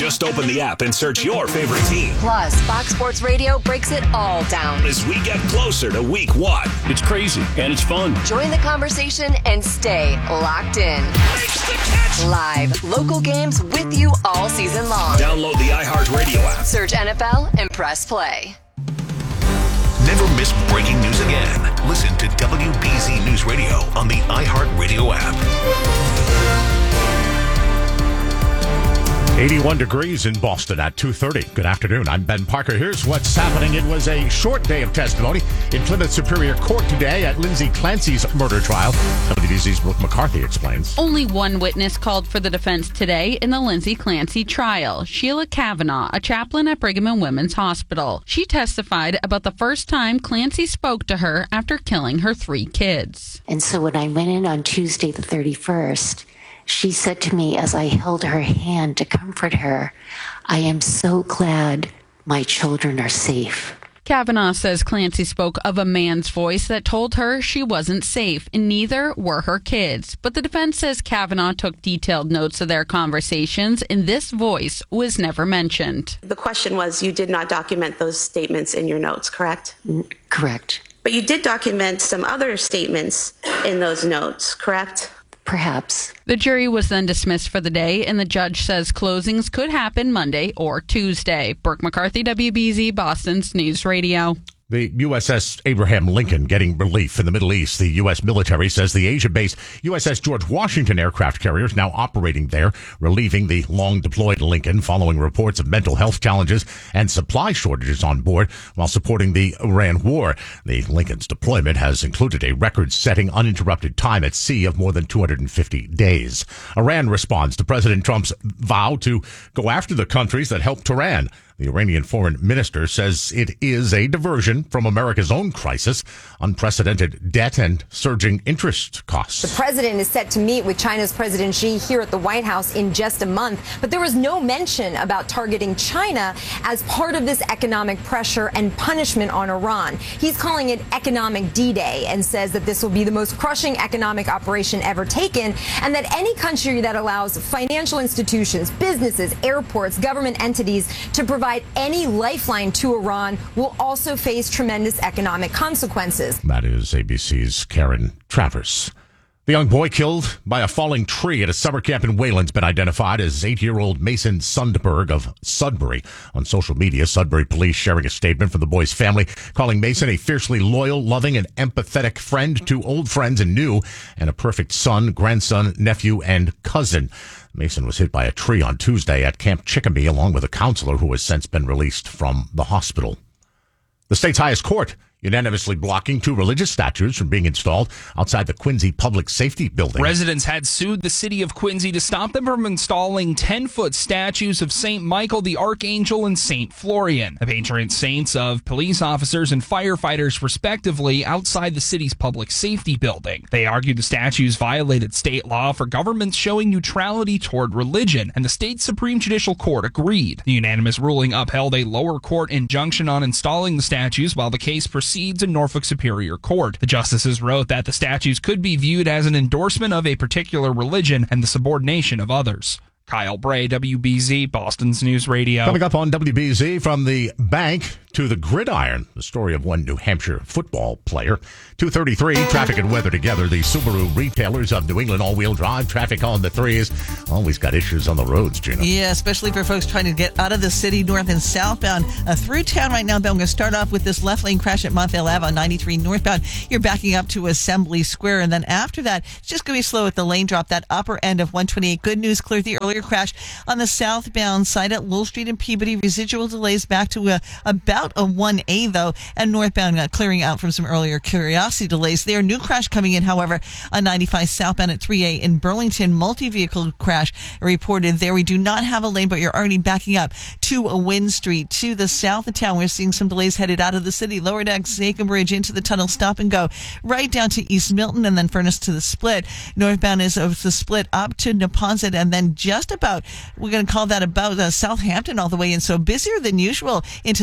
Just open the app and search your favorite team. Plus, Fox Sports Radio breaks it all down as we get closer to week 1. It's crazy and it's fun. Join the conversation and stay locked in. Live, local games with you all season long. Download the iHeartRadio app. Search NFL and press play. Never miss breaking news again. Listen to WBZ News Radio on the iHeartRadio app. 81 degrees in Boston at 2:30. Good afternoon. I'm Ben Parker. Here's what's happening. It was a short day of testimony in Plymouth Superior Court today at Lindsay Clancy's murder trial. WBZ's Brooke McCarthy explains. Only one witness called for the defense today in the Lindsay Clancy trial. Sheila Kavanaugh, a chaplain at Brigham and Women's Hospital. She testified about the first time Clancy spoke to her after killing her 3 kids. And so when I went in on Tuesday the 31st, she said to me as I held her hand to comfort her, "I am so glad my children are safe." Kavanaugh says Clancy spoke of a man's voice that told her she wasn't safe, and neither were her kids. But the defense says Kavanaugh took detailed notes of their conversations, and this voice was never mentioned. The question was, you did not document those statements in your notes, correct? Correct. But you did document some other statements in those notes, correct? Perhaps. The jury was then dismissed for the day, and the judge says closings could happen Monday or Tuesday. Brooke McCarthy, WBZ, Boston's News Radio. The USS Abraham Lincoln getting relief in the Middle East. The U.S. military says the Asia-based USS George Washington aircraft carrier is now operating there, relieving the long-deployed Lincoln following reports of mental health challenges and supply shortages on board while supporting the Iran war. The Lincoln's deployment has included a record-setting uninterrupted time at sea of more than 250 days. Iran responds to President Trump's vow to go after the countries that helped Iran. The Iranian foreign minister says it is a diversion from America's own crisis, unprecedented debt and surging interest costs. The president is set to meet with China's President Xi here at the White House in just a month, but there was no mention about targeting China as part of this economic pressure and punishment on Iran. He's calling it economic D-Day and says that this will be the most crushing economic operation ever taken, and that any country that allows financial institutions, businesses, airports, government entities to provide any lifeline to Iran will also face tremendous economic consequences. That is ABC's Karen Travers. The young boy killed by a falling tree at a summer camp in Wayland's been identified as 8-year-old Mason Sundberg of Sudbury. On social media, Sudbury police sharing a statement from the boy's family, calling Mason a fiercely loyal, loving, and empathetic friend to old friends and new, and a perfect son, grandson, nephew, and cousin. Mason was hit by a tree on Tuesday at Camp Chickamee, along with a counselor who has since been released from the hospital. The state's highest court unanimously blocking 2 religious statues from being installed outside the Quincy Public Safety Building. Residents had sued the city of Quincy to stop them from installing 10-foot statues of St. Michael the Archangel and St. Florian, the patron saints of police officers and firefighters, respectively, outside the city's public safety building. They argued the statues violated state law for governments showing neutrality toward religion, and the state Supreme Judicial Court agreed. The unanimous ruling upheld a lower court injunction on installing the statues while the case proceeds in Norfolk Superior Court. The justices wrote that the statues could be viewed as an endorsement of a particular religion and the subordination of others. Kyle Bray, WBZ, Boston's News Radio. Coming up on WBZ, from the bank to the gridiron, the story of one New Hampshire football player. 2:33, traffic and weather together. The Subaru retailers of New England all-wheel drive, traffic on the 3s. Always got issues on the roads, Gina. Yeah, especially for folks trying to get out of the city north and southbound. Through town right now, I'm going to start off with this left lane crash at Montvale Ave on 93 northbound. You're backing up to Assembly Square, and then after that, it's just going to be slow at the lane drop, that upper end of 128. Good news, cleared the earlier crash on the southbound side at Lowell Street and Peabody. Residual delays back to about a 1A, though, and northbound clearing out from some earlier Curiosity delays there. New crash coming in, however, on 95 southbound at 3A in Burlington. Multi-vehicle crash reported there. We do not have a lane, but you're already backing up to Wynn Street. To the south of town, we're seeing some delays headed out of the city. Lower deck, Zakim Bridge into the tunnel, stop and go right down to East Milton, and then Furnace to the Split. Northbound is the Split up to Neponset, and then just about, we're going to call that about Southampton all the way in. So busier than usual into the city there.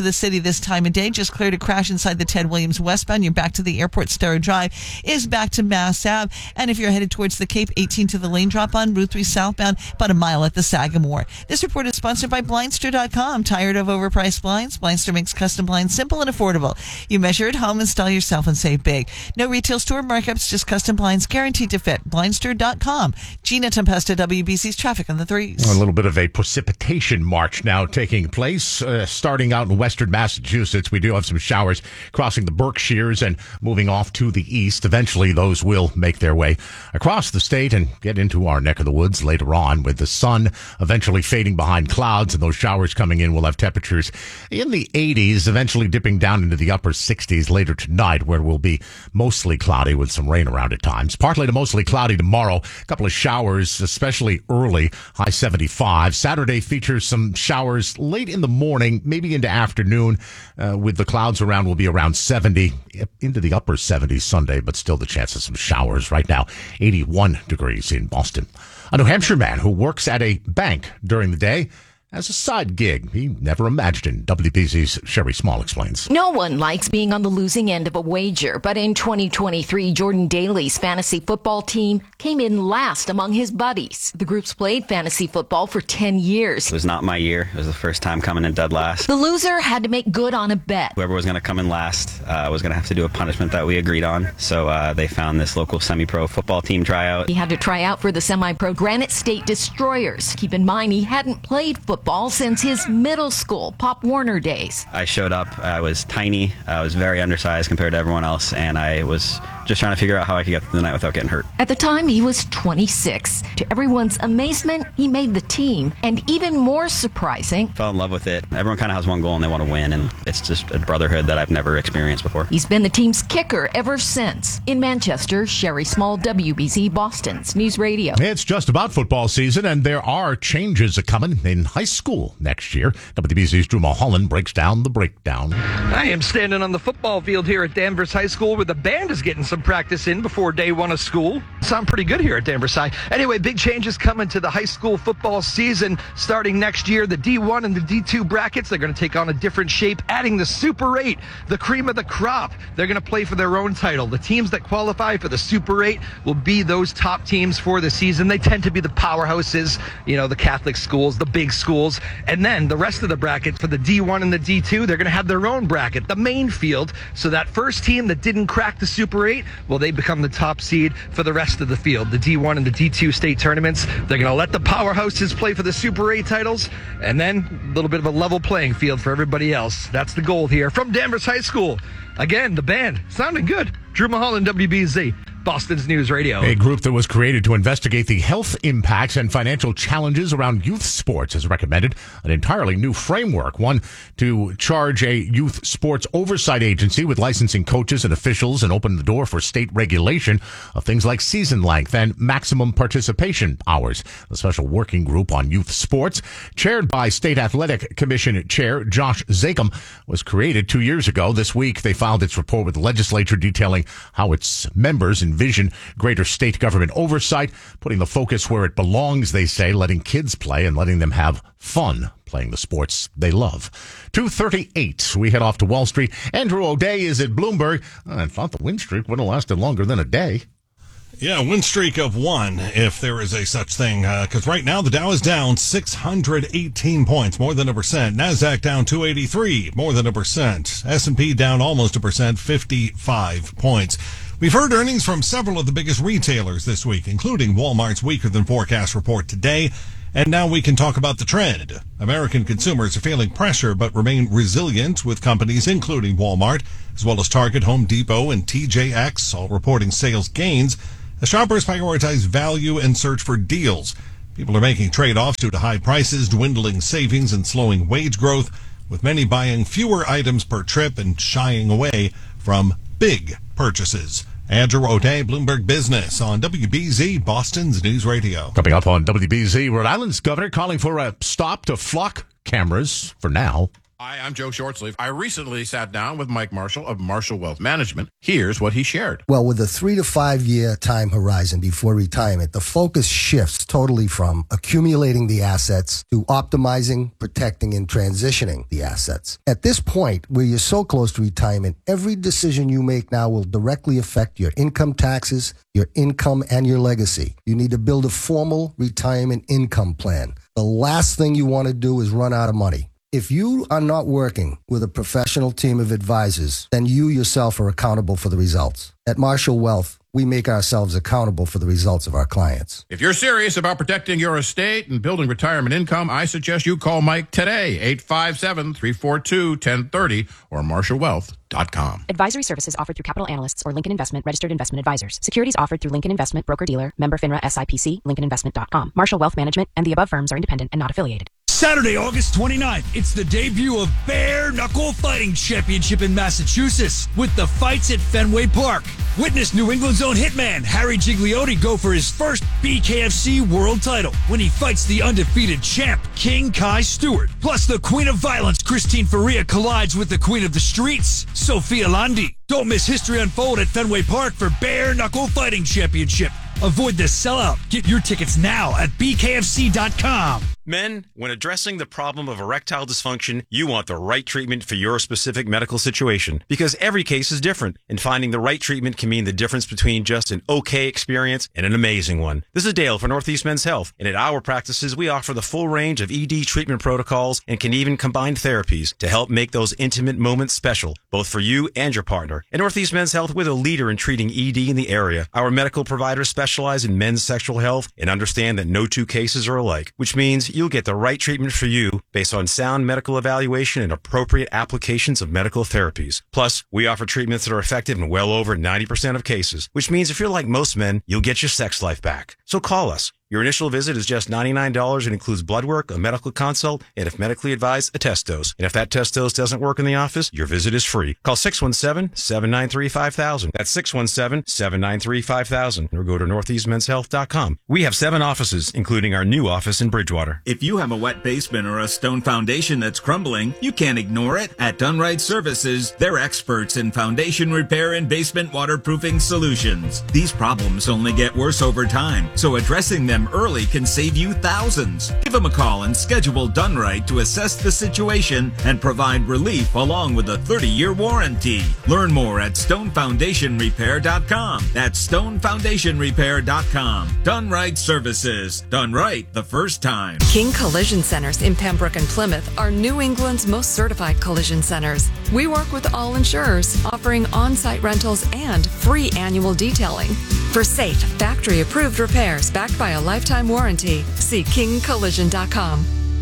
this time of day. Just cleared a crash inside the Ted Williams westbound. You're back to the airport. Starrow Drive is back to Mass Ave. And if you're headed towards the Cape, 18 to the lane drop on Route 3 southbound, about a mile at the Sagamore. This report is sponsored by Blindster.com. Tired of overpriced blinds? Blindster makes custom blinds simple and affordable. You measure at home, install yourself, and save big. No retail store markups, just custom blinds guaranteed to fit. Blindster.com. Gina Tempesta, WBC's traffic on the 3s. A little bit of a precipitation march now taking place, starting out in western Massachusetts. We do have some showers crossing the Berkshires and moving off to the east. Eventually, those will make their way across the state and get into our neck of the woods later on, with the sun eventually fading behind clouds, and those showers coming in will have temperatures in the 80s, eventually dipping down into the upper 60s later tonight, where it will be mostly cloudy with some rain around at times. Partly to mostly cloudy tomorrow. A couple of showers, especially early, high 75. Saturday features some showers late in the morning, maybe into afternoon, with the clouds around will be around 70, into the upper 70s Sunday, but still the chance of some showers. Right now, 81 degrees in Boston. A New Hampshire man who works at a bank during the day as a side gig he never imagined. WBZ's Sherry Small explains. No one likes being on the losing end of a wager, but in 2023, Jordan Daly's fantasy football team came in last among his buddies. The group's played fantasy football for 10 years. It was not my year. It was the first time coming in dead last. The loser had to make good on a bet. Whoever was going to come in last was going to have to do a punishment that we agreed on. So they found this local semi-pro football team tryout. He had to try out for the semi-pro Granite State Destroyers. Keep in mind, he hadn't played football since his middle school Pop Warner days. I showed up. I was tiny. I was very undersized compared to everyone else, and I was just trying to figure out how I could get through the night without getting hurt. At the time, he was 26. To everyone's amazement, he made the team. And even more surprising, fell in love with it. Everyone kind of has one goal and they want to win, and it's just a brotherhood that I've never experienced before. He's been the team's kicker ever since. In Manchester, Sherry Small, WBZ Boston's News Radio. It's just about football season, and there are changes coming in high school next year. WBZ's Drew Mulholland breaks down the breakdown. I am standing on the football field here at Danvers High School, where the band is getting some practice in before day one of school. Sound pretty good here at Danvers High. Anyway, big changes coming to the high school football season starting next year. The D1 and the D2 brackets, they're going to take on a different shape, adding the Super 8, the cream of the crop. They're going to play for their own title. The teams that qualify for the Super 8 will be those top teams for the season. They tend to be the powerhouses, you know, the Catholic schools, the big schools. And then the rest of the bracket for the D1 and the D2, they're going to have their own bracket, the main field. So that first team that didn't crack the Super 8, well, they become the top seed for the rest of the field. The D1 and the D2 state tournaments, they're going to let the powerhouses play for the Super 8 titles, and then a little bit of a level playing field for everybody else. That's the goal here. From Danvers High School, again, the band sounding good. Drew Mulholland, WBZ. Boston's News Radio. A group that was created to investigate the health impacts and financial challenges around youth sports has recommended an entirely new framework, one to charge a youth sports oversight agency with licensing coaches and officials and open the door for state regulation of things like season length and maximum participation hours. The special working group on youth sports, chaired by State Athletic Commission Chair Josh Zakum, was created 2 years ago. This week, they filed its report with the legislature detailing how its members envision greater state government oversight, putting the focus where it belongs, they say, letting kids play and letting them have fun playing the sports they love. 2:38, we head off to Wall Street. Andrew O'Day is at Bloomberg. I thought the win streak would have lasted longer than a day. Yeah, win streak of one, if there is a such thing, because right now the Dow is down 618 points, more than 1%. NASDAQ down 283, more than 1%. S&P down almost 1%, 55 points. We've heard earnings from several of the biggest retailers this week, including Walmart's weaker than forecast report today. And now we can talk about the trend. American consumers are feeling pressure but remain resilient, with companies including Walmart, as well as Target, Home Depot, and TJX all reporting sales gains as shoppers prioritize value and search for deals. People are making trade-offs due to high prices, dwindling savings, and slowing wage growth, with many buying fewer items per trip and shying away from big purchases. Andrew O'Day, Bloomberg Business on WBZ, Boston's News Radio. Coming up on WBZ, Rhode Island's governor calling for a stop to flock cameras for now. Hi, I'm Joe Shortsleeve. I recently sat down with Mike Marshall of Marshall Wealth Management. Here's what he shared. Well, with a 3 to 5 year time horizon before retirement, the focus shifts totally from accumulating the assets to optimizing, protecting, and transitioning the assets. At this point, where you're so close to retirement, every decision you make now will directly affect your income taxes, your income, and your legacy. You need to build a formal retirement income plan. The last thing you want to do is run out of money. If you are not working with a professional team of advisors, then you yourself are accountable for the results. At Marshall Wealth, we make ourselves accountable for the results of our clients. If you're serious about protecting your estate and building retirement income, I suggest you call Mike today, 857-342-1030 or marshallwealth.com. Advisory services offered through Capital Analysts or Lincoln Investment Registered Investment Advisors. Securities offered through Lincoln Investment Broker-Dealer, member FINRA SIPC, LincolnInvestment.com. Marshall Wealth Management and the above firms are independent and not affiliated. Saturday, August 29th, it's the debut of Bare Knuckle Fighting Championship in Massachusetts with the fights at Fenway Park. Witness New England's own hitman, Harry Gigliotti, go for his first BKFC world title when he fights the undefeated champ, King Kai Stewart. Plus, the Queen of Violence, Christine Faria, collides with the Queen of the Streets, Sophia Landi. Don't miss history unfold at Fenway Park for Bare Knuckle Fighting Championship. Avoid the sellout. Get your tickets now at bkfc.com. Men, when addressing the problem of erectile dysfunction, you want the right treatment for your specific medical situation because every case is different, and finding the right treatment can mean the difference between just an okay experience and an amazing one. This is Dale for Northeast Men's Health, and at our practices, we offer the full range of ED treatment protocols and can even combine therapies to help make those intimate moments special, both for you and your partner. At Northeast Men's Health, we're the leader in treating ED in the area. Our medical providers specialize in men's sexual health and understand that no two cases are alike, which means you'll get the right treatment for you based on sound medical evaluation and appropriate applications of medical therapies. Plus, we offer treatments that are effective in well over 90% of cases, which means if you're like most men, you'll get your sex life back. So call us. Your initial visit is just $99 and includes blood work, a medical consult, and if medically advised, a test dose. And if that test dose doesn't work in the office, your visit is free. Call 617-793-5000. That's 617-793-5000. Or go to northeastmenshealth.com. We have 7 offices, including our new office in Bridgewater. If you have a wet basement or a stone foundation that's crumbling, you can't ignore it. At Dunright Services, they're experts in foundation repair and basement waterproofing solutions. These problems only get worse over time, so addressing them early can save you thousands. Give them a call and schedule Dunright to assess the situation and provide relief along with a 30-year warranty. Learn more at stonefoundationrepair.com. That's stonefoundationrepair.com. Dunright Services. Done right the first time. King Collision Centers in Pembroke and Plymouth are New England's most certified collision centers. We work with all insurers, offering on-site rentals and free annual detailing. For safe, factory-approved repairs backed by a lifetime warranty, see kingcollision.com.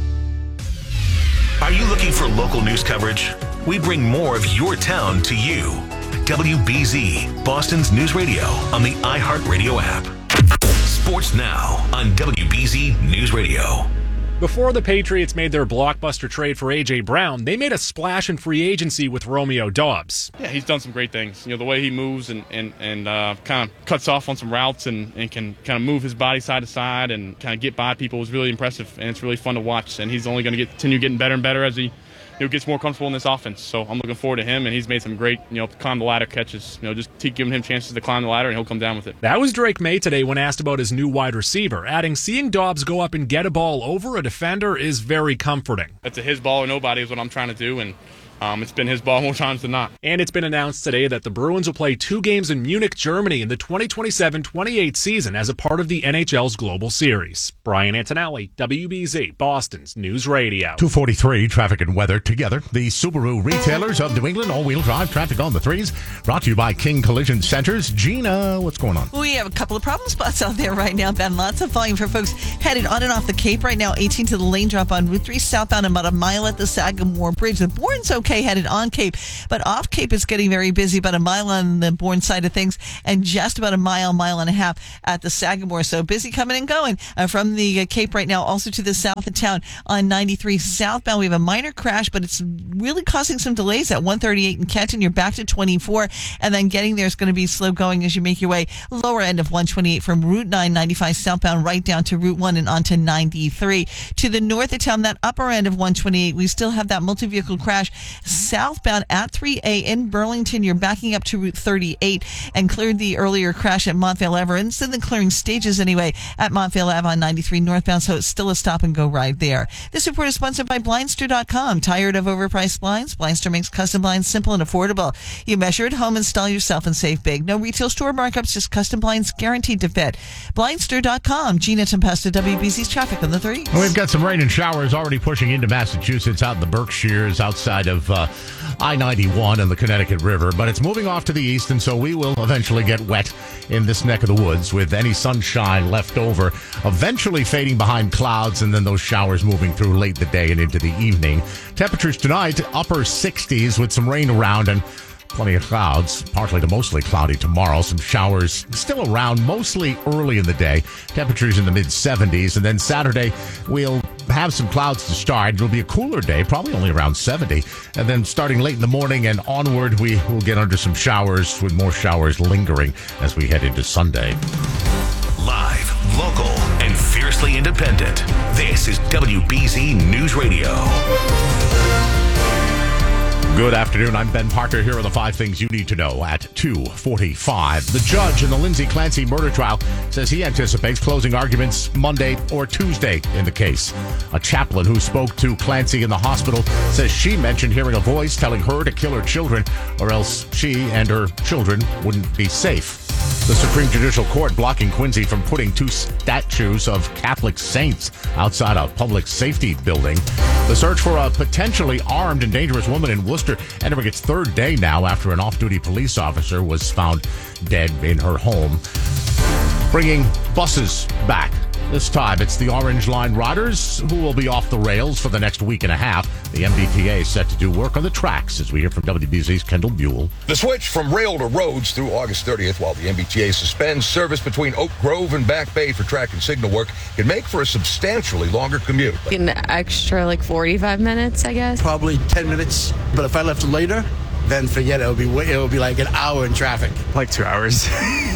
Are you looking for local news coverage? We bring more of your town to you. WBZ, Boston's news radio on the iHeartRadio app. Sports now on WBZ News Radio. Before the Patriots made their blockbuster trade for A.J. Brown, they made a splash in free agency with Romeo Doubs. Yeah, he's done some great things. You know, the way he moves and kind of cuts off on some routes and can kind of move his body side to side and kind of get by people was really impressive, and it's really fun to watch. And he's only going to continue getting better and better as he gets more comfortable in this offense. So I'm looking forward to him, and he's made some great, climb the ladder catches. Just keep giving him chances to climb the ladder, and he'll come down with it. That was Drake May today when asked about his new wide receiver, adding seeing Doubs go up and get a ball over a defender is very comforting. It's a his ball or nobody is what I'm trying to do, and it's been his ball more times than not. And it's been announced today that the Bruins will play 2 games in Munich, Germany in the 2027-28 season as a part of the NHL's Global Series. Brian Antonelli, WBZ, Boston's News Radio. 2:43, traffic and weather together. The Subaru retailers of New England, all-wheel drive traffic on the 3s. Brought to you by King Collision Centers. Gina, what's going on? We have a couple of problem spots out there right now, Ben. Lots of volume for folks headed on and off the Cape right now. 18 to the lane drop on Route 3 southbound, about a mile at the Sagamore Bridge. The Bourne's okay. okay headed on Cape, but off Cape it's getting very busy, about a mile on the Bourne side of things and just about a mile and a half at the Sagamore. So busy coming and going from the Cape right now, also to the south of town on 93 southbound. We have a minor crash, but it's really causing some delays at 138 in Kenton. You're back to 24, and then getting there is going to be slow going as you make your way lower end of 128 from Route 995 southbound right down to Route 1 and onto 93. To the north of town, that upper end of 128, we still have that multi-vehicle crash southbound at 3A in Burlington. You're backing up to Route 38 and cleared the earlier crash at Montvale Ave, and still in clearing stages anyway at Montvale Ave on 93 northbound, so it's still a stop and go ride there. This report is sponsored by Blindster.com. Tired of overpriced blinds? Blindster makes custom blinds simple and affordable. You measure at home, install yourself, and save big. No retail store markups, just custom blinds guaranteed to fit. Blindster.com. Gina Tempesta, WBZ's traffic on the 3. We've got some rain and showers already pushing into Massachusetts, out in the Berkshires, outside of I-91 and the Connecticut River, but it's moving off to the east, and so we will eventually get wet in this neck of the woods with any sunshine left over, eventually fading behind clouds, and then those showers moving through late the day and into the evening. Temperatures tonight, upper 60s with some rain around and plenty of clouds, partly to mostly cloudy tomorrow. Some showers still around, mostly early in the day. Temperatures in the mid-70s. And then Saturday, we'll have some clouds to start. It'll be a cooler day, probably only around 70. And then starting late in the morning and onward, we will get under some showers, with more showers lingering as we head into Sunday. Live, local, and fiercely independent. This is WBZ News Radio. Good afternoon. I'm Ben Parker. Here are the 5 things you need to know at 2:45. The judge in the Lindsay Clancy murder trial says he anticipates closing arguments Monday or Tuesday in the case. A chaplain who spoke to Clancy in the hospital says she mentioned hearing a voice telling her to kill her children, or else she and her children wouldn't be safe. The Supreme Judicial Court blocking Quincy from putting 2 statues of Catholic saints outside a public safety building. The search for a potentially armed and dangerous woman in Worcester entering its 3rd day now after an off-duty police officer was found dead in her home. Bringing buses back. This time, it's the Orange Line riders who will be off the rails for the next week and a half. The MBTA is set to do work on the tracks, as we hear from WBZ's Kendall Buell. The switch from rail to roads through August 30th, while the MBTA suspends service between Oak Grove and Back Bay for track and signal work, can make for a substantially longer commute. An extra 45 minutes, I guess. Probably 10 minutes, but if I left later, then forget it. It'll be like an hour in traffic. Like 2 hours.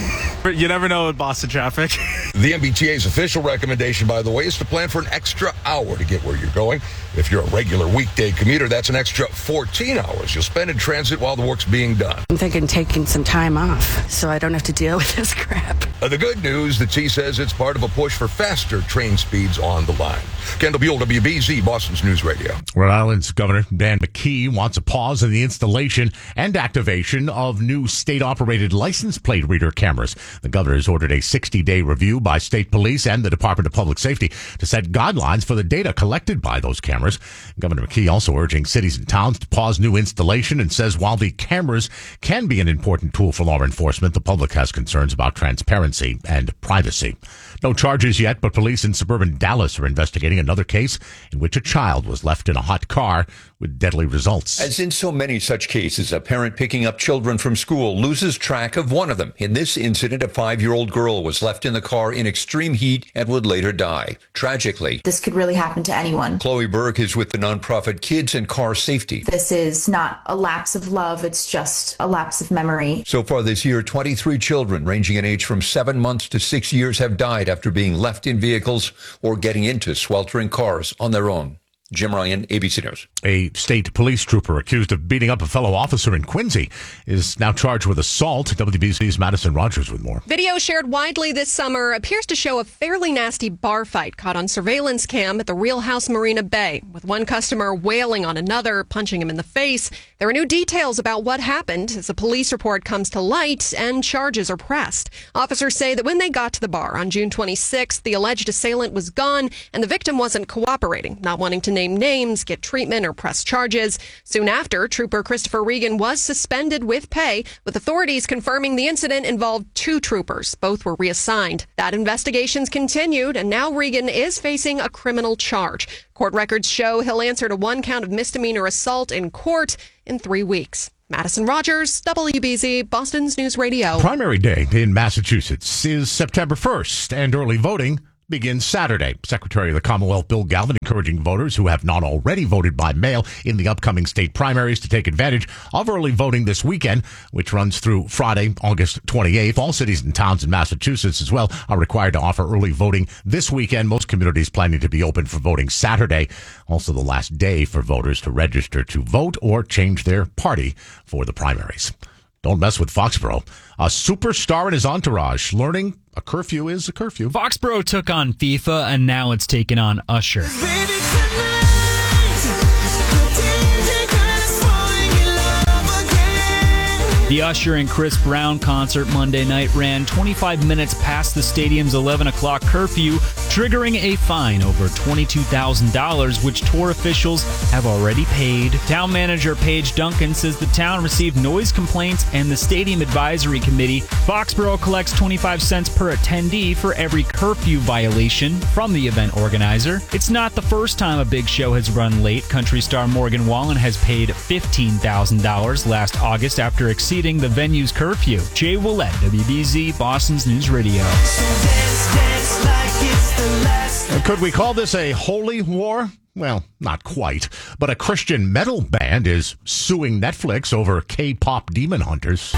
You never know with Boston traffic. The MBTA's official recommendation, by the way, is to plan for an extra hour to get where you're going. If you're a regular weekday commuter, that's an extra 14 hours you'll spend in transit while the work's being done. I'm thinking taking some time off so I don't have to deal with this crap. The good news, the T says it's part of a push for faster train speeds on the line. Kendall Buell, WBZ, Boston's News Radio. Rhode Island's Governor Dan McKee wants a pause in the installation and activation of new state-operated license plate reader cameras. The governor has ordered a 60-day review by state police and the Department of Public Safety to set guidelines for the data collected by those cameras. Governor McKee also urging cities and towns to pause new installation and says while the cameras can be an important tool for law enforcement, the public has concerns about transparency and privacy. No charges yet, but police in suburban Dallas are investigating another case in which a child was left in a hot car with deadly results. As in so many such cases, a parent picking up children from school loses track of one of them. In this incident, a 5-year-old girl was left in the car in extreme heat and would later die. Tragically, this could really happen to anyone. Chloe Burke is with the nonprofit Kids and Car Safety. This is not a lapse of love, it's just a lapse of memory. So far this year, 23 children ranging in age from 7 months to 6 years have died after being left in vehicles or getting into sweltering cars on their own. Jim Ryan, ABC News. A state police trooper accused of beating up a fellow officer in Quincy is now charged with assault. WBZ's Madison Rogers with more. Video shared widely this summer appears to show a fairly nasty bar fight caught on surveillance cam at the Real House Marina Bay, with one customer wailing on another, punching him in the face. There are new details about what happened as a police report comes to light and charges are pressed. Officers say that when they got to the bar on June 26th, the alleged assailant was gone and the victim wasn't cooperating, not wanting to name names, get treatment, or press charges. Soon after, Trooper Christopher Regan was suspended with pay, with authorities confirming the incident involved 2 troopers. Both were reassigned. That investigation's continued, and now Regan is facing a criminal charge. Court records show he'll answer to 1 count of misdemeanor assault in court in 3 weeks. Madison Rogers, WBZ, Boston's News Radio. Primary day in Massachusetts is September 1st, and early voting begins Saturday. Secretary of the Commonwealth Bill Galvin encouraging voters who have not already voted by mail in the upcoming state primaries to take advantage of early voting this weekend, which runs through Friday, August 28th. All cities and towns in Massachusetts as well are required to offer early voting this weekend. Most communities planning to be open for voting Saturday. Also the last day for voters to register to vote or change their party for the primaries. Don't mess with Foxborough. A superstar and his entourage learning a curfew is a curfew. Foxborough took on FIFA, and now it's taken on Usher. The Usher and Chris Brown concert Monday night ran 25 minutes past the stadium's 11 o'clock curfew, triggering a fine over $22,000, which tour officials have already paid. Town manager Paige Duncan says the town received noise complaints and the Stadium Advisory Committee. Foxborough collects 25 cents per attendee for every curfew violation from the event organizer. It's not the first time a big show has run late. Country star Morgan Wallen has paid $15,000 last August after exceeding the venue's curfew. Jay Willett, WBZ, Boston's News Radio. Could we call this a holy war? Well, not quite. But a Christian metal band is suing Netflix over K-pop Demon Hunters.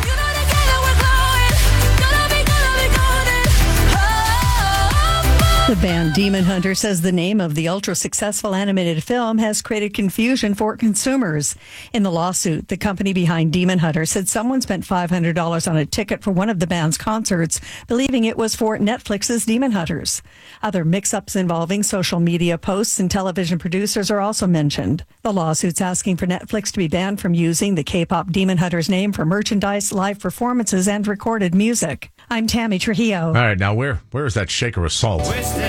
The band Demon Hunter says the name of the ultra-successful animated film has created confusion for consumers. In the lawsuit, the company behind Demon Hunter said someone spent $500 on a ticket for one of the band's concerts, believing it was for Netflix's Demon Hunters. Other mix-ups involving social media posts and television producers are also mentioned. The lawsuit's asking for Netflix to be banned from using the K-pop Demon Hunters name for merchandise, live performances, and recorded music. I'm Tammy Trujillo. All right, now where is that shaker of salt?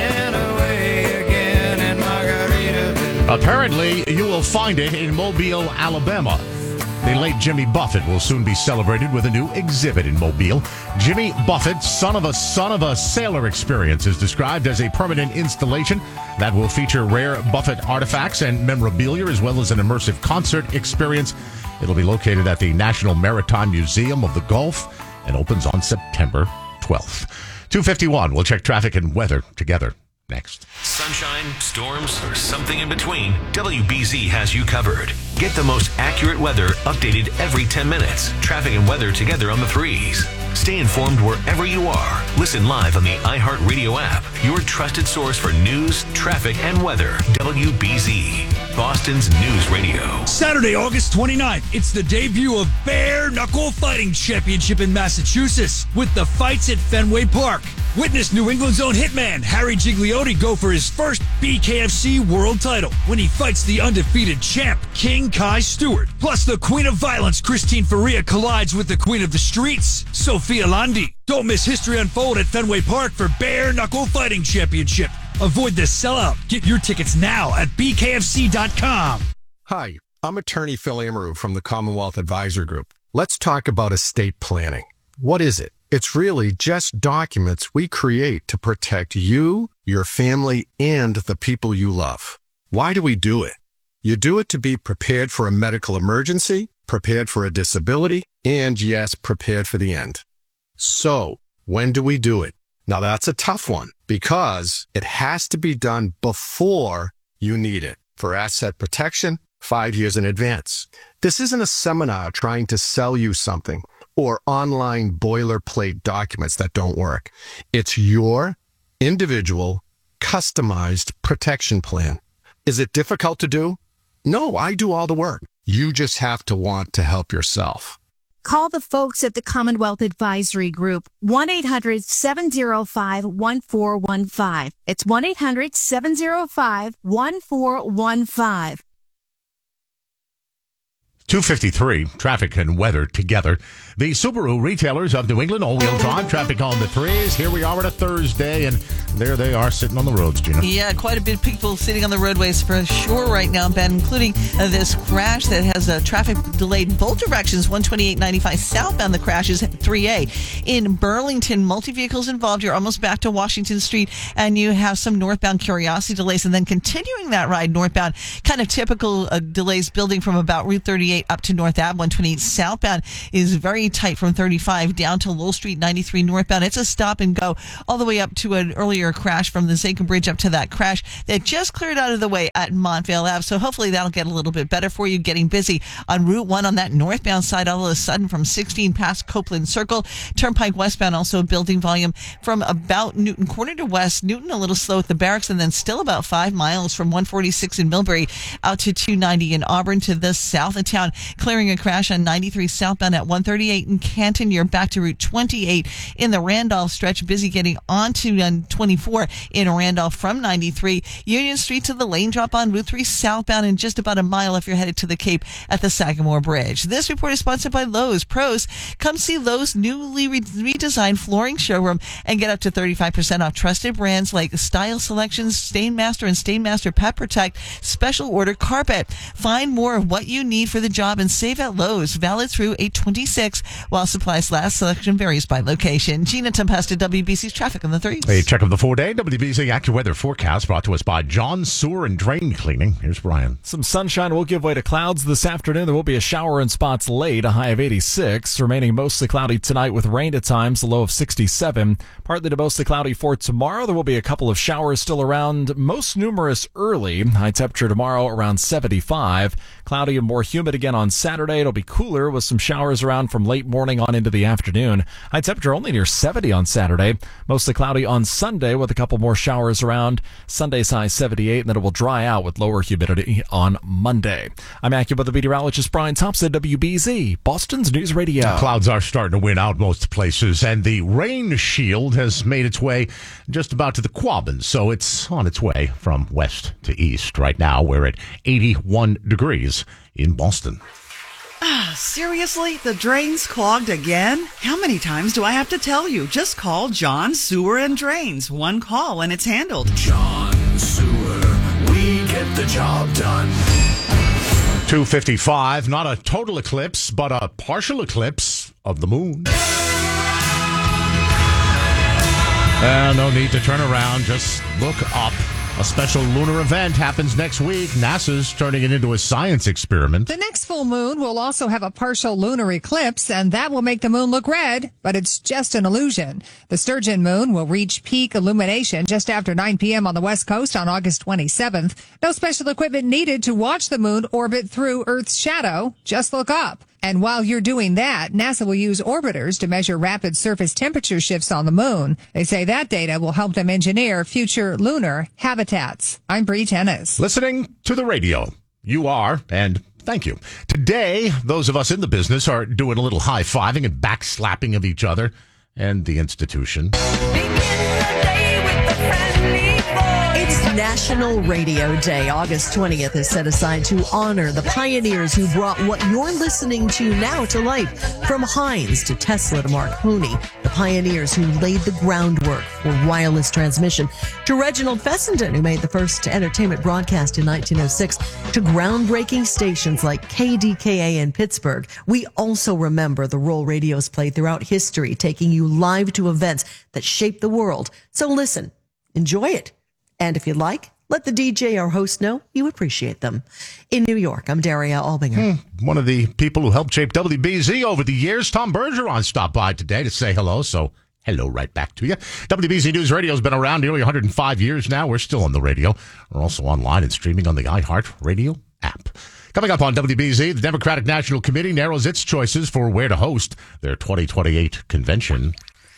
Apparently, you will find it in Mobile, Alabama. The late Jimmy Buffett will soon be celebrated with a new exhibit in Mobile. Jimmy Buffett, son of a sailor experience, is described as a permanent installation that will feature rare Buffett artifacts and memorabilia, as well as an immersive concert experience. It'll be located at the National Maritime Museum of the Gulf and opens on September 12th. 2:51. We'll check traffic and weather together next. Sunshine, storms, or something in between, WBZ has you covered. Get the most accurate weather updated every 10 minutes. Traffic and weather together on the 3s. Stay informed wherever you are. Listen live on the iHeartRadio app, your trusted source for news, traffic, and weather. WBZ, Boston's News Radio. Saturday, August 29th, it's the debut of Bare Knuckle Fighting Championship in Massachusetts with the fights at Fenway Park. Witness New England's own hitman Harry Gigliotti go for his first BKFC world title when he fights the undefeated champ King Kai Stewart. Plus, the Queen of Violence Christine Faria collides with the Queen of the Streets Sophia Landi. Don't miss history unfold at Fenway Park for Bare Knuckle Fighting Championship. Avoid the sellout. Get your tickets now at bkfc.com. Hi, I'm attorney Phil Amaru from the Commonwealth Advisor Group. Let's talk about estate planning. What is it? It's really just documents we create to protect you, your family, and the people you love. Why do we do it? You do it to be prepared for a medical emergency, prepared for a disability, and yes, prepared for the end. So, when do we do it? Now that's a tough one because it has to be done before you need it. For asset protection, 5 years in advance. This isn't a seminar trying to sell you something or online boilerplate documents that don't work. It's your individual, customized protection plan. Is it difficult to do? No, I do all the work. You just have to want to help yourself. Call the folks at the Commonwealth Advisory Group, 1-800-705-1415. It's 1-800-705-1415. 2:53, traffic and weather together. The Subaru retailers of New England, all-wheel drive, traffic on the threes. Here we are on a Thursday, and there they are sitting on the roads, Gina. Yeah, quite a bit of people sitting on the roadways for sure right now, Ben, including this crash that has traffic delayed in both directions. 128-95 southbound, the crash is at 3A. In Burlington, multi-vehicles involved. You're almost back to Washington Street, and you have some northbound Curiosity delays, and then continuing that ride northbound, kind of typical delays building from about Route 38 up to North Ave. 128 southbound is very tight from 35 down to Lowell Street 93 northbound. It's a stop and go all the way up to an earlier crash from the Zachem Bridge up to that crash that just cleared out of the way at Montvale Ave. So hopefully that'll get a little bit better for you. Getting busy on Route 1 on that northbound side all of a sudden from 16 past Copeland Circle. Turnpike westbound also building volume from about Newton Corner to West Newton, a little slow at the barracks, and then still about 5 miles from 146 in Millbury out to 290 in Auburn to the south of town. Clearing a crash on 93 southbound at 138 in Canton. You're back to Route 28 in the Randolph stretch. Busy getting onto 24 in Randolph from 93. Union Street to the lane drop on Route 3 southbound and just about a mile if you're headed to the Cape at the Sagamore Bridge. This report is sponsored by Lowe's. Pros, come see Lowe's newly redesigned flooring showroom and get up to 35% off trusted brands like Style Selections, Stainmaster, and Stainmaster Pet Protect special order carpet. Find more of what you need for the job and save at Lowe's. Valid through 8/26 while supplies last. Selection varies by location. Gina Tempesta, WBC's traffic on the threes. A check of the 4-day WBC AccuWeather forecast brought to us by John Sewer and Drain Cleaning. Here's Brian. Some sunshine will give way to clouds this afternoon. There will be a shower in spots late, a high of 86. Remaining mostly cloudy tonight with rain at times, a low of 67. Partly to mostly cloudy for tomorrow. There will be a couple of showers still around, most numerous early. High temperature tomorrow around 75. Cloudy and more humid again on Saturday. It'll be cooler with some showers around from late morning on into the afternoon. High temperature only near 70 on Saturday. Mostly cloudy on Sunday with a couple more showers around. Sunday's high 78, and then it will dry out with lower humidity on Monday. I'm AccuWeather meteorologist Brian Thompson, WBZ, Boston's News Radio. Clouds are starting to win out most places, and the rain shield has made its way just about to the Quabbins, so it's on its way from west to east. Right now, we're at 81 degrees in Boston. Seriously? The drain's clogged again? How many times do I have to tell you? Just call John Sewer and Drains. One call and it's handled. John Sewer, we get the job done. 2:55, not a total eclipse, but a partial eclipse of the moon. No need to turn around, just look up. A special lunar event happens next week. NASA's turning it into a science experiment. The next full moon will also have a partial lunar eclipse, and that will make the moon look red, but it's just an illusion. The Sturgeon moon will reach peak illumination just after 9 p.m. on the West Coast on August 27th. No special equipment needed to watch the moon orbit through Earth's shadow. Just look up. And while you're doing that, NASA will use orbiters to measure rapid surface temperature shifts on the moon. They say that data will help them engineer future lunar habitats. I'm Bree Tennis. Listening to the radio. You are, and thank you. Today, those of us in the business are doing a little high-fiving and backslapping of each other and the institution. It's National Radio Day. August 20th is set aside to honor the pioneers who brought what you're listening to now to life. From Heinz to Tesla to Marconi, the pioneers who laid the groundwork for wireless transmission, to Reginald Fessenden, who made the first entertainment broadcast in 1906, to groundbreaking stations like KDKA in Pittsburgh. We also remember the role radios played throughout history, taking you live to events that shaped the world. So listen, enjoy it. And if you'd like, let the DJ or host know you appreciate them. In New York, I'm Daria Albinger. One of the people who helped shape WBZ over the years, Tom Bergeron, stopped by today to say hello, so hello right back to you. WBZ News Radio has been around nearly 105 years now. We're still on the radio. We're also online and streaming on the iHeart Radio app. Coming up on WBZ, the Democratic National Committee narrows its choices for where to host their 2028 convention.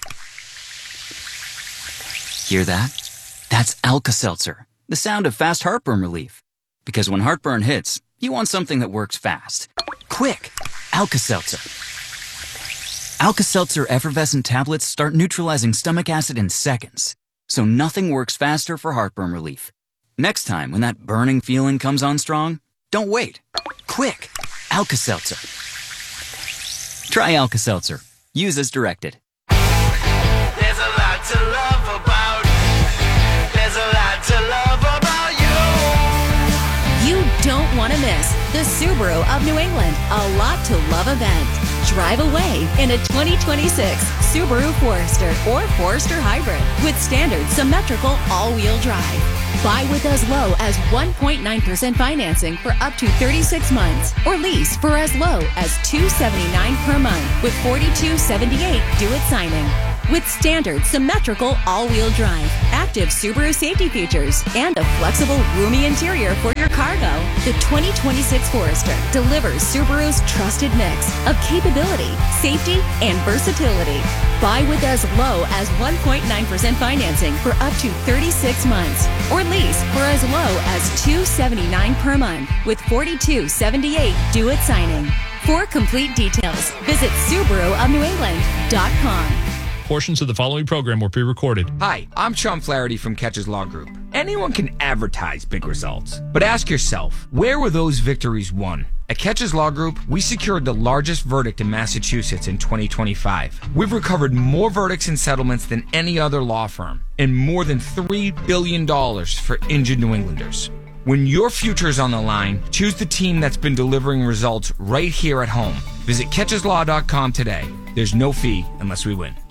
Hear that? That's Alka-Seltzer, the sound of fast heartburn relief. Because when heartburn hits, you want something that works fast. Quick! Alka-Seltzer. Alka-Seltzer effervescent tablets start neutralizing stomach acid in seconds. So nothing works faster for heartburn relief. Next time when that burning feeling comes on strong, don't wait. Quick! Alka-Seltzer. Try Alka-Seltzer. Use as directed. There's a lot to love about. There's a lot to love about you. You don't want to miss the Subaru of New England A Lot to Love event. Drive away in a 2026 Subaru Forester or Forester Hybrid with standard symmetrical all-wheel drive. Buy with as low as 1.9% financing for up to 36 months or lease for as low as $279 per month with $42.78 due at signing. With standard symmetrical all-wheel drive, active Subaru safety features, and a flexible, roomy interior for your cargo, the 2026 Forester delivers Subaru's trusted mix of capability, safety, and versatility. Buy with as low as 1.9% financing for up to 36 months or lease for as low as $279 per month with $42.78 due at signing. For complete details, visit SubaruofNewEngland.com. Portions of the following program were pre-recorded. Hi, I'm Sean Flaherty from Catches Law Group. Anyone can advertise big results, but ask yourself, where were those victories won? At Catches Law Group, we secured the largest verdict in Massachusetts in 2025. We've recovered more verdicts and settlements than any other law firm, and more than $3 billion for injured New Englanders. When your future is on the line, choose the team that's been delivering results right here at home. Visit catcheslaw.com today. There's no fee unless we win.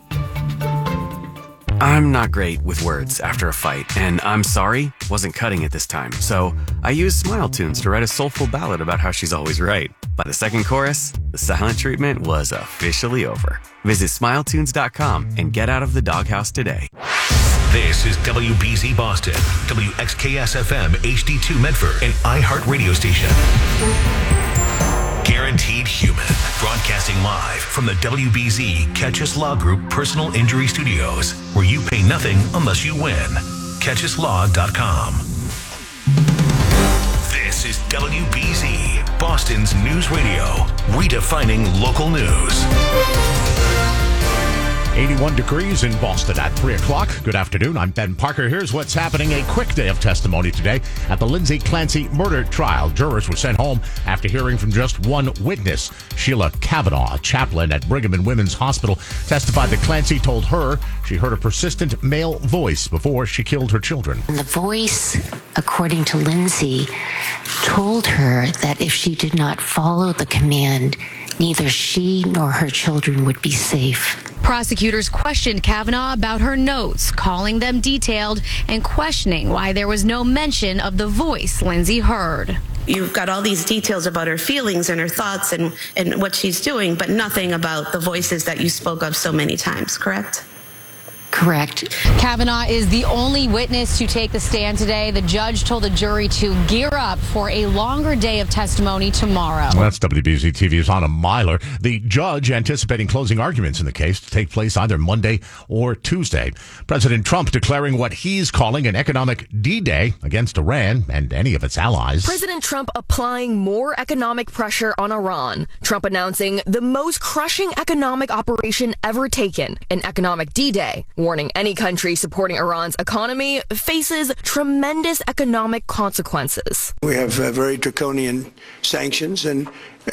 I'm not great with words after a fight, and I'm sorry wasn't cutting it this time. So I used Smile Tunes to write a soulful ballad about how she's always right. By the second chorus, the silent treatment was officially over. Visit smiletunes.com and get out of the doghouse today. This is WBZ Boston, WXKS-FM HD2 Medford, and iHeart Radio Station. Guaranteed Human, broadcasting live from the WBZ Catches Law Group Personal Injury Studios, where you pay nothing unless you win. CatchesLaw.com. This is WBZ, Boston's news radio, redefining local news. 81 degrees in Boston at 3 o'clock. Good afternoon. I'm Ben Parker. Here's what's happening. A quick day of testimony today at the Lindsay Clancy murder trial. Jurors were sent home after hearing from just one witness. Sheila Kavanaugh, a chaplain at Brigham and Women's Hospital, testified that Clancy told her she heard a persistent male voice before she killed her children. The voice, according to Lindsay, told her that if she did not follow the command, neither she nor her children would be safe. Prosecutors questioned Kavanaugh about her notes, calling them detailed and questioning why there was no mention of the voice Lindsay heard. You've got all these details about her feelings and her thoughts and what she's doing, but nothing about the voices that you spoke of so many times, correct? Correct. Kavanaugh is the only witness to take the stand today. The judge told the jury to gear up for a longer day of testimony tomorrow. Well, that's WBZ TV's Anna Myler. The judge anticipating closing arguments in the case to take place either Monday or Tuesday. President Trump declaring what he's calling an economic D-Day against Iran and any of its allies. President Trump applying more economic pressure on Iran. Trump announcing the most crushing economic operation ever taken, an economic D-Day. Warning any country supporting Iran's economy faces tremendous economic consequences. We have very draconian sanctions, and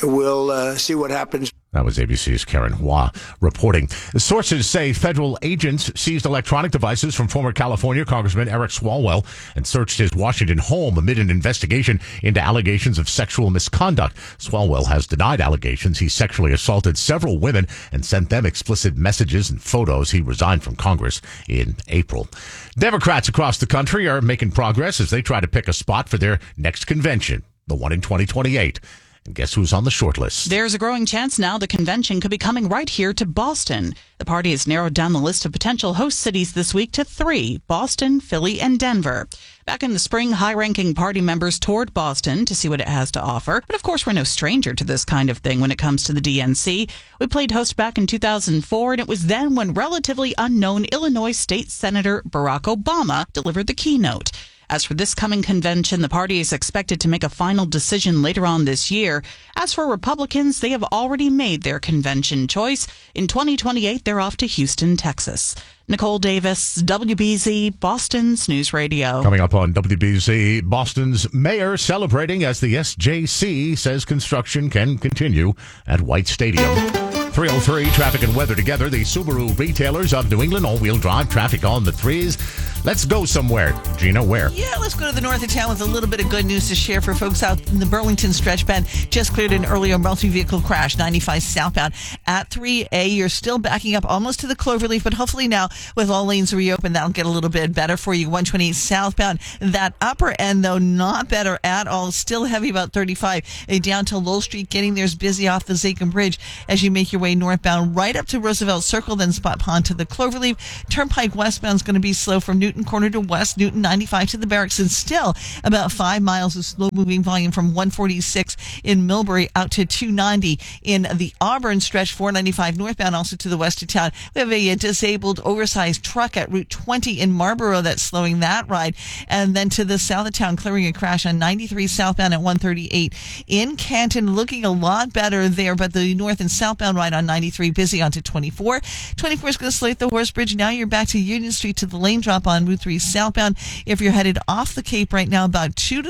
we'll see what happens. That was ABC's Karen Hua reporting. Sources say federal agents seized electronic devices from former California Congressman Eric Swalwell and searched his Washington home amid an investigation into allegations of sexual misconduct. Swalwell has denied allegations he sexually assaulted several women and sent them explicit messages and photos. He resigned from Congress in April. Democrats across the country are making progress as they try to pick a spot for their next convention, the one in 2028. And guess who's on the short list? There's a growing chance now the convention could be coming right here to Boston. The party has narrowed down the list of potential host cities this week to 3, Boston, Philly, and Denver. Back in the spring, high-ranking party members toured Boston to see what it has to offer. But of course, we're no stranger to this kind of thing when it comes to the DNC. We played host back in 2004, and it was then when relatively unknown Illinois State Senator Barack Obama delivered the keynote. As for this coming convention, the party is expected to make a final decision later on this year. As for Republicans, they have already made their convention choice. In 2028, they're off to Houston, Texas. Nicole Davis, WBZ, Boston's News Radio. Coming up on WBZ, Boston's mayor celebrating as the SJC says construction can continue at White Stadium. 303 traffic and weather together. The Subaru retailers of New England, all-wheel drive traffic on the threes. Let's go somewhere. Gina, where? Yeah, let's go to the north of town with a little bit of good news to share for folks out in the Burlington stretch. Ben just cleared an earlier multi-vehicle crash, 95 southbound at 3A. You're still backing up almost to the Cloverleaf, but hopefully now with all lanes reopened, that'll get a little bit better for you. 128 southbound. That upper end, though, not better at all. Still heavy about 35 down to Lowell Street. Getting there's busy off the Zachem Bridge as you make your way northbound right up to Roosevelt Circle, then Spot Pond to the Cloverleaf. Turnpike westbound is going to be slow from Newton Corner to West Newton, 95 to the Barracks, and still about 5 miles of slow-moving volume from 146 in Millbury out to 290 in the Auburn stretch, 495 northbound, also to the west of town. We have a disabled, oversized truck at Route 20 in Marlboro that's slowing that ride, and then to the south of town, clearing a crash on 93 southbound at 138 in Canton, looking a lot better there, but the north and southbound ride on 93 busy onto 24. 24 is going to slate the Horse Bridge. Now you're back to Union Street to the lane drop on Route 3 southbound. If you're headed off the Cape right now, about 2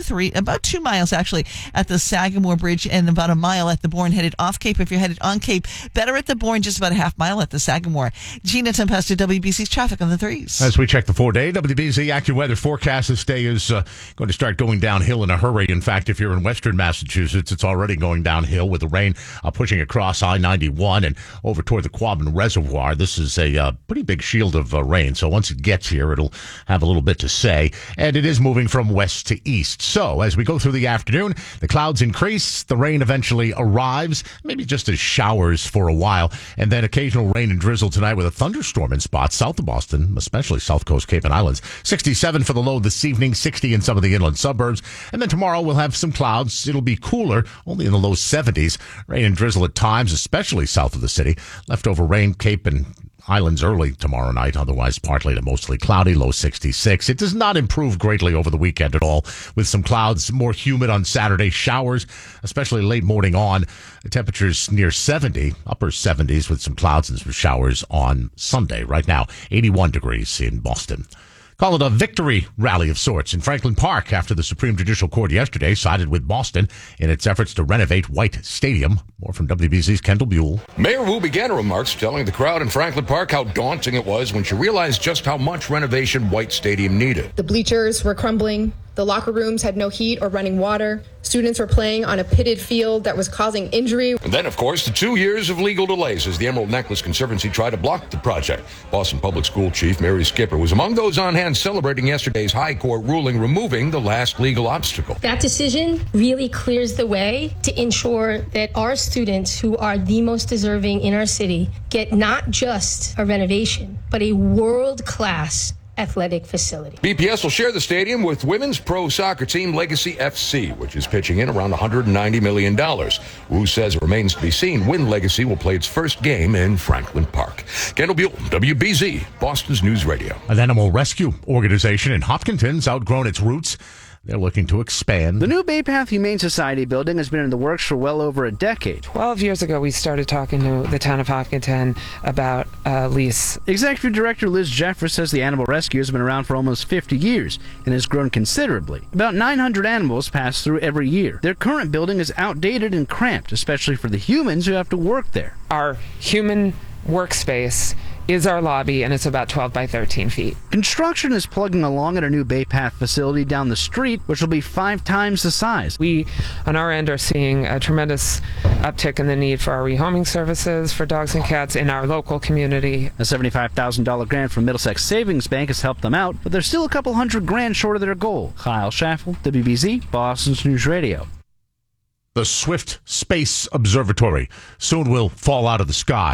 miles actually at the Sagamore Bridge, and about a mile at the Bourne headed off Cape. If you're headed on Cape, better at the Bourne, just about a half mile at the Sagamore. Gina Tempesta, WBC's traffic on the threes. As we check the 4-day WBZ AccuWeather forecast, this day is going to start going downhill in a hurry. In fact, if you're in western Massachusetts, it's already going downhill with the rain pushing across I-91 and over toward the Quabbin Reservoir. This is a pretty big shield of rain, so once it gets here, it'll have a little bit to say, and it is moving from west to east. So as we go through the afternoon, the clouds increase, the rain eventually arrives, maybe just as showers for a while, and then occasional rain and drizzle tonight with a thunderstorm in spots south of Boston, especially South Coast, Cape and Islands. 67 for the low this evening, 60 in some of the inland suburbs, and then tomorrow we'll have some clouds. It'll be cooler, only in the low 70s. Rain and drizzle at times, especially south of the city. Leftover rain, Cape and Islands early tomorrow night, otherwise partly to mostly cloudy, low 66. It does not improve greatly over the weekend at all, with some clouds, more humid on Saturday, showers, especially late morning on. The temperatures near 70, upper 70s with some clouds and some showers on Sunday. Right now, 81 degrees in Boston. Call it a victory rally of sorts in Franklin Park after the Supreme Judicial Court yesterday sided with Boston in its efforts to renovate White Stadium. More from WBZ's Kendall Buell. Mayor Wu began her remarks telling the crowd in Franklin Park how daunting it was when she realized just how much renovation White Stadium needed. The bleachers were crumbling. The locker rooms had no heat or running water. Students were playing on a pitted field that was causing injury. And then, of course, the 2 years of legal delays as the Emerald Necklace Conservancy tried to block the project. Boston Public School Chief Mary Skipper was among those on hand celebrating yesterday's high court ruling removing the last legal obstacle. That decision really clears the way to ensure that our students, who are the most deserving in our city, get not just a renovation, but a world-class athletic facility. BPS will share the stadium with women's pro soccer team Legacy FC, which is pitching in around $190 million. Wu says it remains to be seen when Legacy will play its first game in Franklin Park. Kendall Buell, WBZ, Boston's News Radio. An animal rescue organization in Hopkinton's outgrown its roots. They're looking to expand. The new Bay Path Humane Society building has been in the works for well over a decade. 12 years ago, we started talking to the town of Hopkinton about a lease. Executive Director Liz Jeffress says the animal rescue has been around for almost 50 years and has grown considerably. About 900 animals pass through every year. Their current building is outdated and cramped, especially for the humans who have to work there. Our human workspace is our lobby, and it's about 12 by 13 feet. Construction is plugging along at a new Bay Path facility down the street, which will be 5 times the size. We, on our end, are seeing a tremendous uptick in the need for our rehoming services for dogs and cats in our local community. A $75,000 grant from Middlesex Savings Bank has helped them out, but they're still a couple $100,000 short of their goal. Kyle Schaffel, WBZ, Boston's News Radio. The Swift Space Observatory soon will fall out of the sky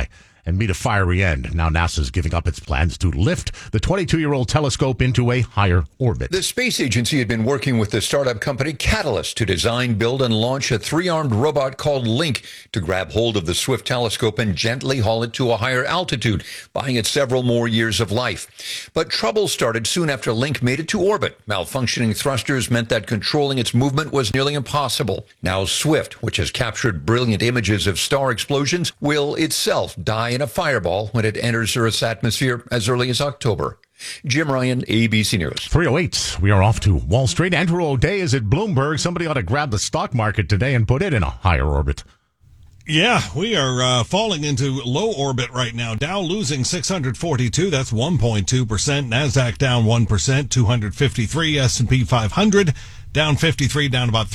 and meet a fiery end. Now NASA's giving up its plans to lift the 22-year-old telescope into a higher orbit. The space agency had been working with the startup company Catalyst to design, build, and launch a 3-armed robot called Link to grab hold of the Swift telescope and gently haul it to a higher altitude, buying it several more years of life. But trouble started soon after Link made it to orbit. Malfunctioning thrusters meant that controlling its movement was nearly impossible. Now Swift, which has captured brilliant images of star explosions, will itself die in a fireball when it enters Earth's atmosphere as early as October. Jim Ryan, ABC News. 3:08. We are off to Wall Street. Andrew O'Day is at Bloomberg. Somebody ought to grab the stock market today and put it in a higher orbit. Yeah, we are falling into low orbit right now. Dow losing 642. That's 1.2%. NASDAQ down 1%, 253. S&P 500 down 53, down about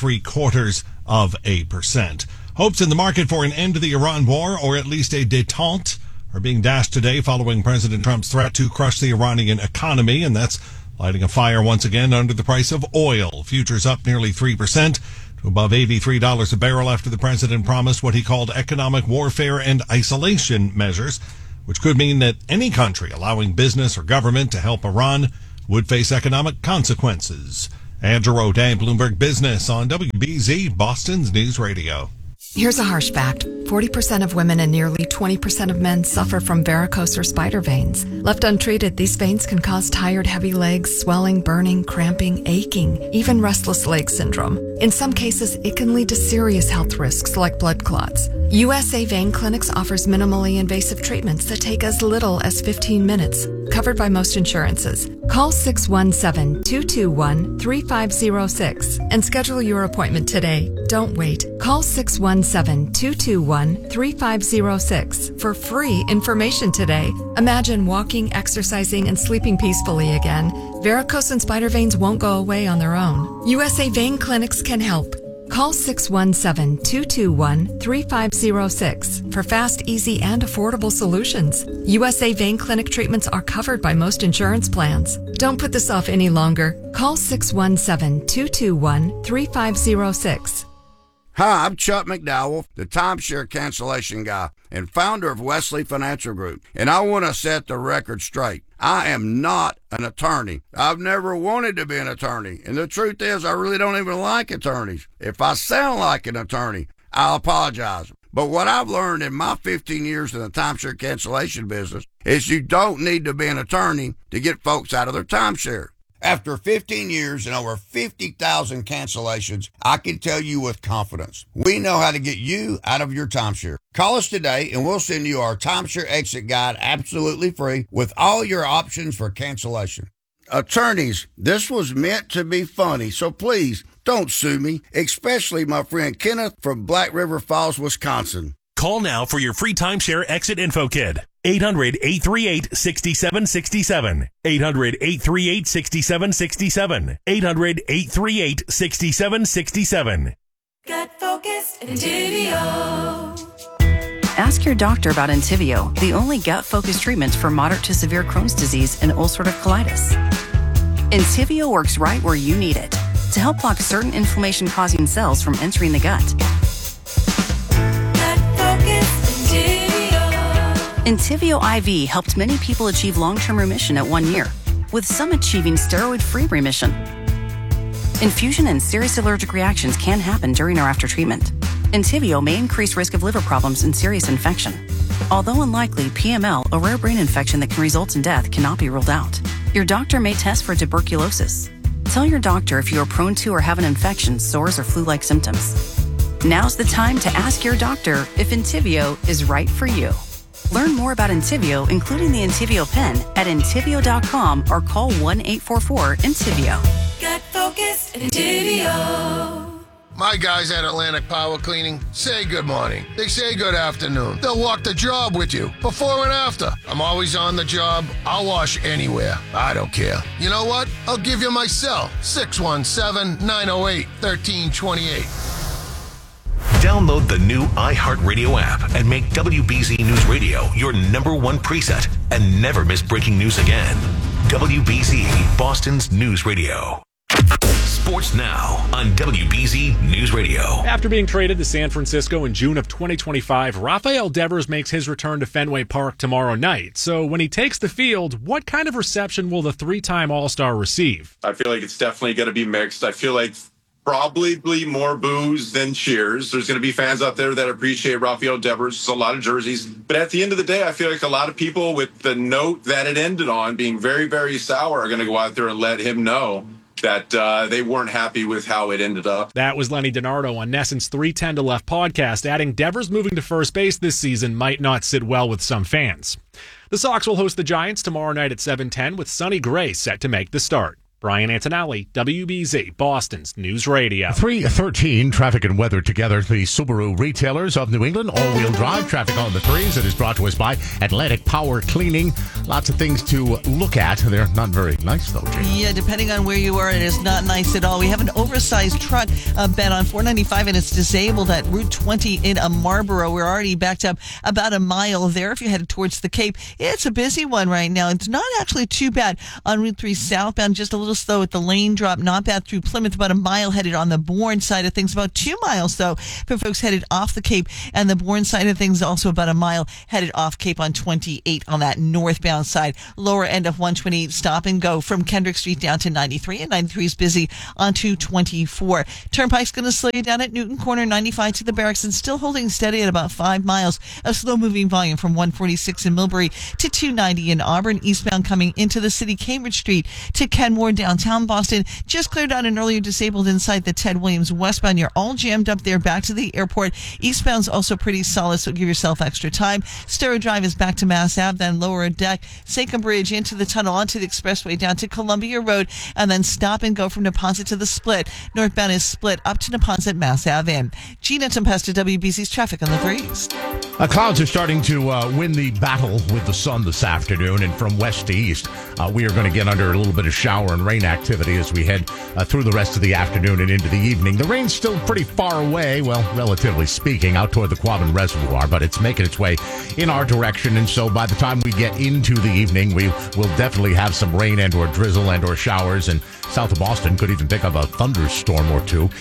0.75%. Hopes in the market for an end to the Iran war, or at least a détente, are being dashed today following President Trump's threat to crush the Iranian economy, and that's lighting a fire once again under the price of oil. Futures up nearly 3% to above $83 a barrel after the president promised what he called economic warfare and isolation measures, which could mean that any country allowing business or government to help Iran would face economic consequences. Andrew O'Day, Bloomberg Business on WBZ, Boston's News Radio. Here's a harsh fact. 40% of women and nearly 20% of men suffer from varicose or spider veins. Left untreated, these veins can cause tired, heavy legs, swelling, burning, cramping, aching, even restless leg syndrome. In some cases, it can lead to serious health risks like blood clots. USA Vein Clinics offers minimally invasive treatments that take as little as 15 minutes, covered by most insurances. Call 617-221-3506 and schedule your appointment today. Don't wait. Call 617-221-3506 for free information today. Imagine walking, exercising, and sleeping peacefully again. Varicose and spider veins won't go away on their own. USA Vein Clinics can help. Call 617-221-3506 for fast, easy, and affordable solutions. USA Vein Clinic treatments are covered by most insurance plans. Don't put this off any longer. Call 617-221-3506. Hi, I'm Chuck McDowell, the timeshare cancellation guy and founder of Wesley Financial Group, and I want to set the record straight. I am not an attorney. I've never wanted to be an attorney, and the truth is I really don't even like attorneys. If I sound like an attorney, I'll apologize. But what I've learned in my 15 years in the timeshare cancellation business is you don't need to be an attorney to get folks out of their timeshare. After 15 years and over 50,000 cancellations, I can tell you with confidence, we know how to get you out of your timeshare. Call us today and we'll send you our timeshare exit guide absolutely free with all your options for cancellation. Attorneys, this was meant to be funny, so please don't sue me, especially my friend Kenneth from Black River Falls, Wisconsin. Call now for your free timeshare exit info kit. 800-838-6767. 800-838-6767. 800-838-6767. Get focused, Entivio. Ask your doctor about Entivio, the only gut-focused treatment for moderate to severe Crohn's disease and ulcerative colitis. Entivio works right where you need it to help block certain inflammation-causing cells from entering the gut. Entivio IV helped many people achieve long-term remission at 1 year, with some achieving steroid-free remission. Infusion and serious allergic reactions can happen during or after treatment. Entivio may increase risk of liver problems and serious infection. Although unlikely, PML, a rare brain infection that can result in death, cannot be ruled out. Your doctor may test for tuberculosis. Tell your doctor if you are prone to or have an infection, sores, or flu-like symptoms. Now's the time to ask your doctor if Entivio is right for you. Learn more about Entivio, including the Entivio pen, at Entivio.com or call 1-844-ENTIVIO. Get focused, Entivio. My guys at Atlantic Power Cleaning say good morning. They say good afternoon. They'll walk the job with you, before and after. I'm always on the job. I'll wash anywhere. I don't care. You know what? I'll give you my cell, 617-908-1328. Download the new iHeartRadio app and make WBZ News Radio your #1 preset and never miss breaking news again. WBZ, Boston's News Radio. Sports Now on WBZ News Radio. After being traded to San Francisco in June of 2025, Rafael Devers makes his return to Fenway Park tomorrow night. So when he takes the field, what kind of reception will the three-time All-Star receive? I feel like it's definitely going to be mixed. I feel like probably more boos than cheers. There's going to be fans out there that appreciate Rafael Devers. There's a lot of jerseys. But at the end of the day, I feel like a lot of people with the note that it ended on being very, very sour are going to go out there and let him know that they weren't happy with how it ended up. That was Lenny DiNardo on NESN's 310 to Left podcast, adding Devers moving to first base this season might not sit well with some fans. The Sox will host the Giants tomorrow night at 7:10 with Sonny Gray set to make the start. Brian Antonelli, WBZ, Boston's News Radio. 3:13, traffic and weather together. The Subaru retailers of New England, all-wheel drive traffic on the threes. It is brought to us by Atlantic Power Cleaning. Lots of things to look at. They're not very nice, though, Jane. Yeah, depending on where you are, it is not nice at all. We have an oversized truck bed on 495, and it's disabled at Route 20 in Marlboro. We're already backed up about a mile there. If you're headed towards the Cape, it's a busy one right now. It's not actually too bad on Route 3 southbound, just a little slow at the lane drop. Not bad through Plymouth, about a mile headed on the Bourne side of things, about 2 miles though for folks headed off the Cape, and the Bourne side of things also about a mile headed off Cape on 28 on that northbound side. Lower end of 128 stop and go from Kendrick Street down to 93, and 93 is busy on 224. Turnpike's going to slow you down at Newton Corner, 95 to the Barracks, and still holding steady at about 5 miles of slow moving volume from 146 in Millbury to 290 in Auburn. Eastbound coming into the city, Cambridge Street to Kenmore. Downtown Boston just cleared out an earlier disabled inside the Ted Williams. Westbound, you're all jammed up there back to the airport. Eastbound's also pretty solid, so give yourself extra time. Sturrow Drive is back to Mass Ave, then lower deck, Seacom Bridge into the tunnel, onto the expressway down to Columbia Road, and then stop and go from Neponset to the Split. Northbound is Split up to Neponset, Mass Ave in. Gina Tempesta, WBC's traffic on the threes. Clouds are starting to win the battle with the sun this afternoon, and from west to east, we are going to get under a little bit of shower and rain activity as we head through the rest of the afternoon and into the evening. The rain's still pretty far away, well, relatively speaking, out toward the Quabbin Reservoir, but it's making its way in our direction, and so by the time we get into the evening, we will definitely have some rain and or drizzle and or showers, and south of Boston could even pick up a thunderstorm or two.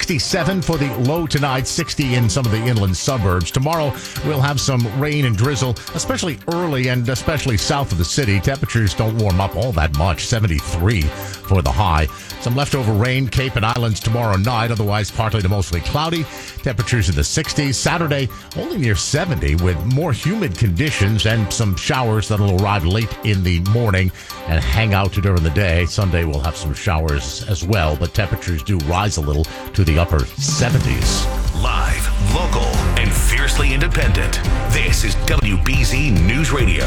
67 for the low tonight, 60 in some of the inland suburbs. Tomorrow, we'll have some rain and drizzle, especially early and especially south of the city. Temperatures don't warm up all that much, 73 for the high. Some leftover rain, Cape and Islands tomorrow night, otherwise partly to mostly cloudy. Temperatures in the 60s. Saturday, only near 70 with more humid conditions and some showers that'll arrive late in the morning and hang out during the day. Sunday, we'll have some showers as well, but temperatures do rise a little to the upper 70s. Live, local, and fiercely independent. This is WBZ News Radio.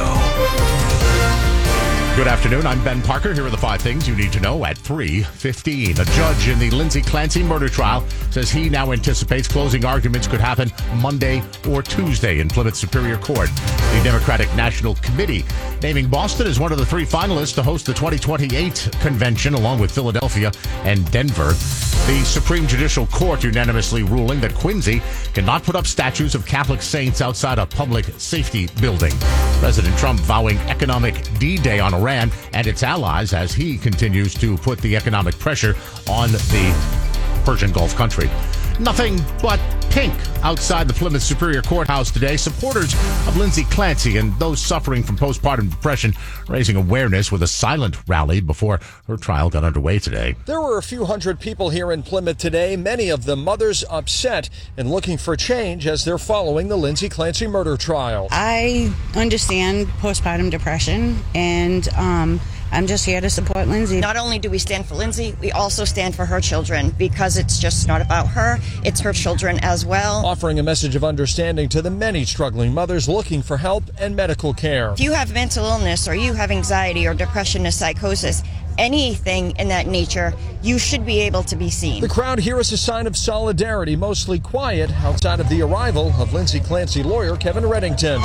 Good afternoon. I'm Ben Parker. Here are the 5 things you need to know at 3:15. A judge in the Lindsay Clancy murder trial says he now anticipates closing arguments could happen Monday or Tuesday in Plymouth Superior Court. The Democratic National Committee naming Boston as one of the 3 finalists to host the 2028 convention, along with Philadelphia and Denver. The Supreme Judicial Court unanimously ruling that Quincy cannot put up statues of Catholic saints outside a public safety building. President Trump vowing economic D-Day on Iran and its allies as he continues to put the economic pressure on the Persian Gulf country. Nothing but pink outside the Plymouth Superior Courthouse today. Supporters of Lindsay Clancy and those suffering from postpartum depression raising awareness with a silent rally before her trial got underway today. There were a few hundred people here in Plymouth today, many of them mothers upset and looking for change as they're following the Lindsay Clancy murder trial. I understand postpartum depression, and I'm just here to support Lindsay. Not only do we stand for Lindsay, we also stand for her children, because it's just not about her, it's her children as well. Offering a message of understanding to the many struggling mothers looking for help and medical care. If you have mental illness or you have anxiety or depression or psychosis, anything in that nature, you should be able to be seen. The crowd here is a sign of solidarity, mostly quiet outside of the arrival of Lindsay Clancy lawyer Kevin Reddington.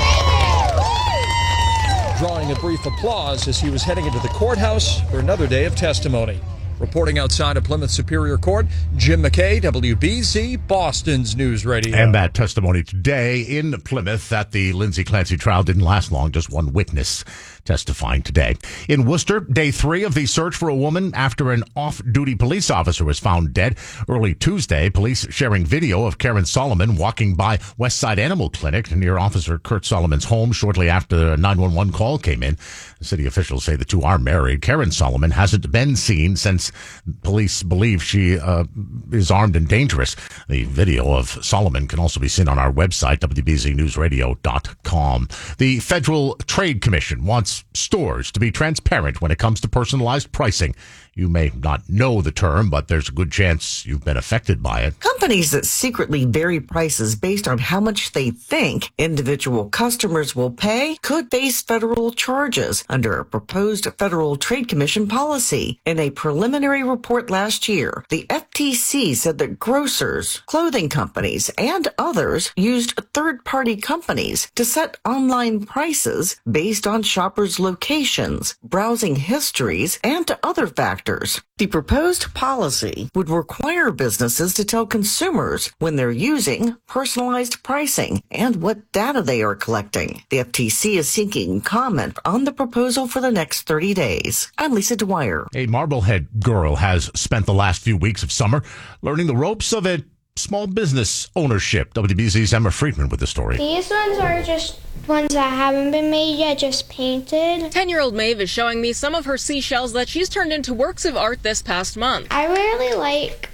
Drawing a brief applause as he was heading into the courthouse for another day of testimony. Reporting outside of Plymouth Superior Court, Jim McKay, WBZ, Boston's News Radio. And that testimony today in Plymouth that the Lindsay Clancy trial didn't last long, just one witness testifying today. In Worcester, day 3 of the search for a woman after an off-duty police officer was found dead. Early Tuesday, police sharing video of Karen Solomon walking by Westside Animal Clinic near Officer Kurt Solomon's home shortly after a 911 call came in. City officials say the two are married. Karen Solomon hasn't been seen since police believe she is armed and dangerous. The video of Solomon can also be seen on our website, WBZNewsRadio.com. The Federal Trade Commission wants stores to be transparent when it comes to personalized pricing. You may not know the term, but there's a good chance you've been affected by it. Companies that secretly vary prices based on how much they think individual customers will pay could face federal charges under a proposed Federal Trade Commission policy. In a preliminary report last year, the FTC said that grocers, clothing companies, and others used third-party companies to set online prices based on shoppers' locations, browsing histories, and other factors. The proposed policy would require businesses to tell consumers when they're using personalized pricing and what data they are collecting. The FTC is seeking comment on the proposal for the next 30 days. I'm Lisa Dwyer. A Marblehead girl has spent the last few weeks of summer learning the ropes of it. Small business ownership. WBZ's Emma Friedman with the story. These ones are just ones that haven't been made yet, just painted. 10-year-old Maeve is showing me some of her seashells that she's turned into works of art this past month. I really like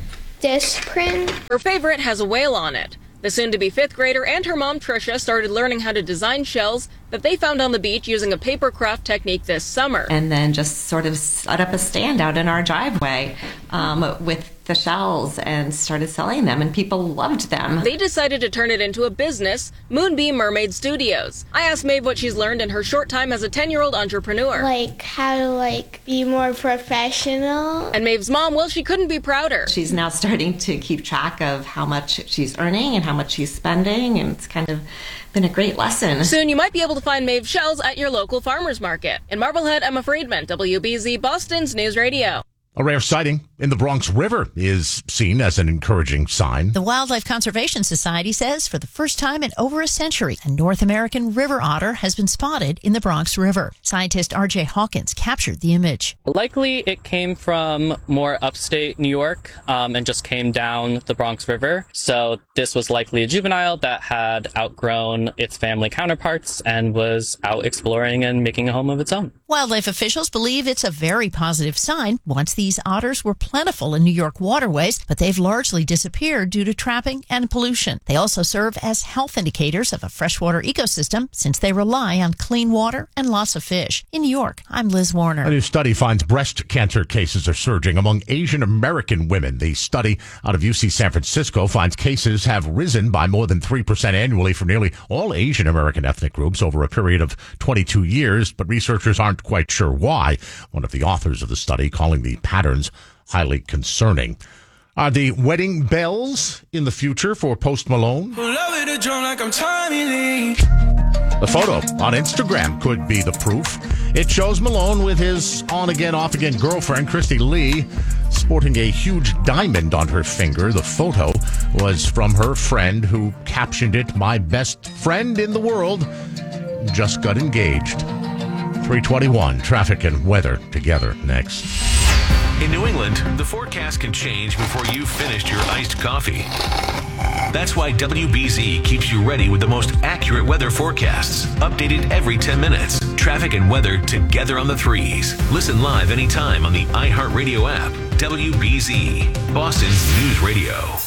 this print. Her favorite has a whale on it. The soon-to-be 5th grader and her mom, Tricia, started learning how to design shells that they found on the beach using a paper craft technique this summer. And then just sort of set up a stand out in our driveway with the shells and started selling them, and people loved them. They decided to turn it into a business, Moonbeam Mermaid Studios. I asked Maeve what she's learned in her short time as a 10-year-old entrepreneur. Like how to be more professional. And Maeve's mom, well, she couldn't be prouder. She's now starting to keep track of how much she's earning and how much she's spending, and it's kind of been a great lesson. Soon you might be able to find Maeve shells at your local farmer's market. In Marblehead, Emma Friedman, WBZ Boston's News Radio. A rare sighting in the Bronx River is seen as an encouraging sign. The Wildlife Conservation Society says for the first time in over a century, a North American river otter has been spotted in the Bronx River. Scientist R.J. Hawkins captured the image. Likely it came from more upstate New York and just came down the Bronx River. So this was likely a juvenile that had outgrown its family counterparts and was out exploring and making a home of its own. Wildlife officials believe it's a very positive sign. Once these otters were plentiful in New York waterways, but they've largely disappeared due to trapping and pollution. They also serve as health indicators of a freshwater ecosystem since they rely on clean water and lots of fish. In New York, I'm Liz Warner. A new study finds breast cancer cases are surging among Asian American women. The study out of UC San Francisco finds cases have risen by more than 3% annually for nearly all Asian American ethnic groups over a period of 22 years, but researchers aren't quite sure why. One of the authors of the study calling the patterns highly concerning. Are the wedding bells in the future for Post Malone? The photo on Instagram could be the proof. It shows Malone with his on-again, off-again girlfriend, Christy Lee, sporting a huge diamond on her finger. The photo was from her friend who captioned it, "My best friend in the world just got engaged." 321, traffic and weather together next. In New England, the forecast can change before you've finished your iced coffee. That's why WBZ keeps you ready with the most accurate weather forecasts, updated every 10 minutes. Traffic and weather together on the threes. Listen live anytime on the iHeartRadio app. WBZ, Boston's News Radio.